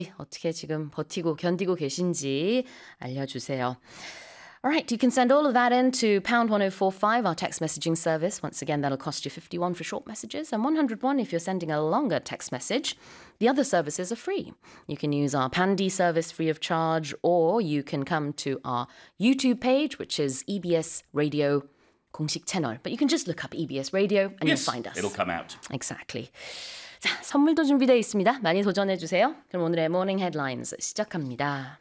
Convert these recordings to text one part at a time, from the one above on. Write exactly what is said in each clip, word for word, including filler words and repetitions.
어떻게 지금 버티고 견디고 계신지 알려주세요. All right, you can send all of that in to pound one oh four five, our text messaging service. Once again, that'll cost you fifty-one for short messages and one hundred one if you're sending a longer text message. The other services are free. You can use our Pandy service free of charge, or you can come to our YouTube page, which is E B S Radio 공식 채널. But you can just look up E B S Radio and yes, you'll find us. It'll come out. Exactly. 자, 선물도 준비되어 있습니다. 많이 도전해주세요. 그럼 오늘의 Morning Headlines 시작합니다.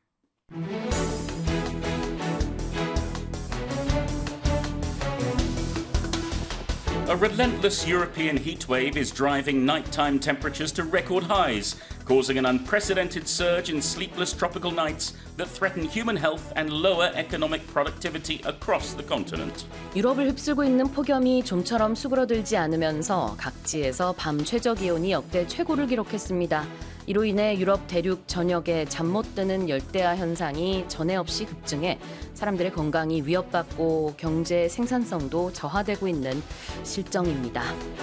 A relentless European heatwave is driving nighttime temperatures to record highs, causing an unprecedented surge in sleepless tropical nights that threaten human health and lower economic productivity across the continent. 유럽을 휩쓸고 있는 폭염이 좀처럼 수그러들지 않으면서 각지에서 밤 최저 기온이 역대 최고를 기록했습니다. 이로 인해 유럽 대륙 전역에 잠 못 드는 열대야 현상이 전에 없이 급증해 사람들의 건강이 위협받고 경제 생산성도 저하되고 있는 실정입니다.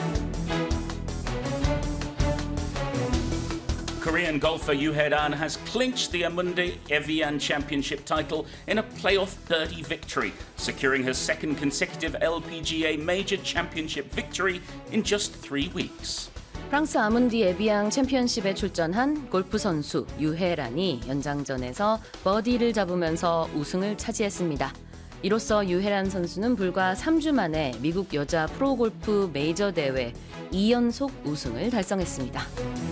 Korean golfer Yoo Hae-dan has clinched the Amundi Evian Championship title in a playoff birdie victory, securing her second consecutive L P G A Major Championship victory in just three weeks. 프랑스 아문디 에비앙 챔피언십에 출전한 골프 선수 유헤란이 연장전에서 버디를 잡으면서 우승을 차지했습니다. 이로써 유헤란 선수는 불과 삼 주 만에 미국 여자 프로골프 메이저 대회 이 연속 우승을 달성했습니다.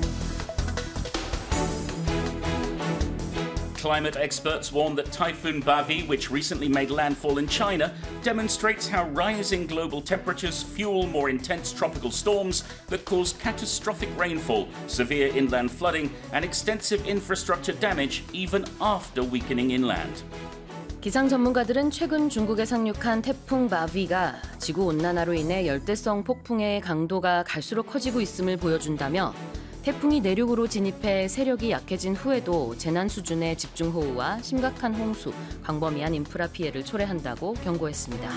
Climate experts warn that Typhoon Bavi, which recently made landfall in China, demonstrates how rising global temperatures fuel more intense tropical storms that cause catastrophic rainfall, severe inland flooding, and extensive infrastructure damage even after weakening inland. 기상 전문가들은 최근 중국에 상륙한 태풍 바비가 지구온난화로 인해 열대성 폭풍의 강도가 갈수록 커지고 있음을 보여준다며 태풍이 내륙으로 진입해 세력이 약해진 후에도 재난 수준의 집중호우와 심각한 홍수, 광범위한 인프라 피해를 초래한다고 경고했습니다.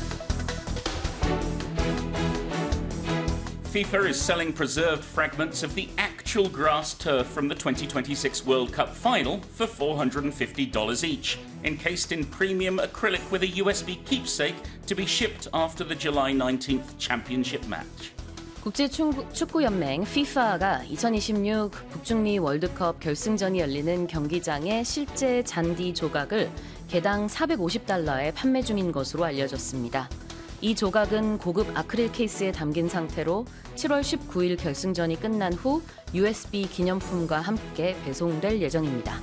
FIFA is selling preserved fragments of the actual grass turf from the twenty twenty-six World Cup final for four hundred fifty dollars each, encased in premium acrylic with a U S B keepsake to be shipped after the July nineteenth championship match. 국제축구연맹 피파가 이천이십육 북중미 월드컵 결승전이 열리는 경기장의 실제 잔디 조각을 개당 사백오십 달러에 판매 중인 것으로 알려졌습니다. 이 조각은 고급 아크릴 케이스에 담긴 상태로 칠월 십구일 결승전이 끝난 후 U S B 기념품과 함께 배송될 예정입니다.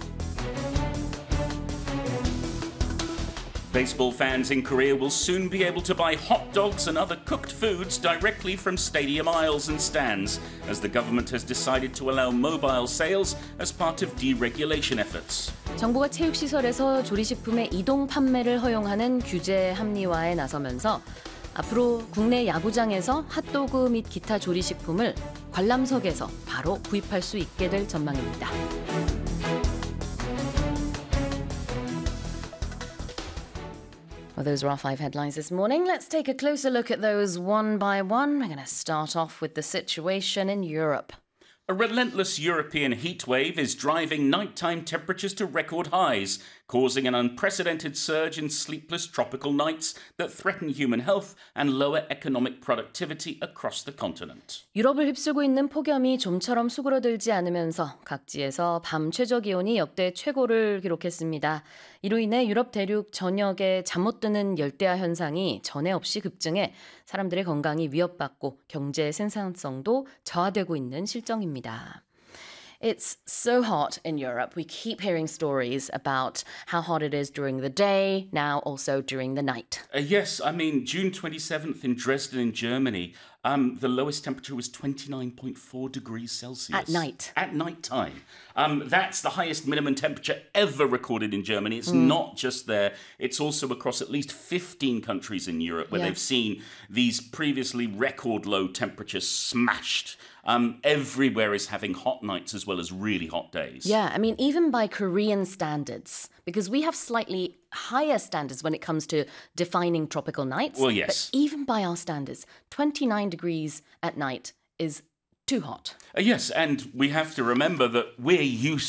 Baseball fans in Korea will soon be able to buy hot dogs and other cooked foods directly from stadium aisles and stands, as the government has decided to allow mobile sales as part of deregulation efforts. 정부가 체육시설에서 조리식품의 이동 판매를 허용하는 규제 합리화에 나서면서 앞으로 국내 야구장에서 핫도그 및 기타 조리식품을 관람석에서 바로 구입할 수 있게 될 전망입니다. Well, those are our five headlines this morning. Let's take a closer look at those one by one. We're going to start off with the situation in Europe. A relentless European heatwave is driving nighttime temperatures to record highs, causing an unprecedented surge in sleepless tropical nights that threaten human health and lower economic productivity across the continent. 유럽을 휩쓸고 있는 폭염이 좀처럼 수그러들지 않으면서 각지에서 밤 최저 기온이 역대 최고를 기록했습니다. 이로 인해 유럽 대륙 전역에 잠 못 드는 열대야 현상이 전에 없이 급증해 사람들의 건강이 위협받고 경제 생산성도 저하되고 있는 실정입니다. It's so hot in Europe. We keep hearing stories about how hot it is during the day, now also during the night. Uh, yes, I mean, June twenty-seventh in Dresden in Germany, um, the lowest temperature was twenty-nine point four degrees Celsius. At night. At night time. Um, that's the highest minimum temperature ever recorded in Germany. It's mm. not just there. It's also across at least fifteen countries in Europe where yeah. they've seen these previously record low temperatures smashed. Um, everywhere is having hot nights as well as really hot days. Yeah, I mean, even by Korean standards, because we have slightly higher standards when it comes to defining tropical nights. Well, yes. But even by our standards, twenty-nine degrees at night is too hot. Uh, yes, and we have to remember that we're used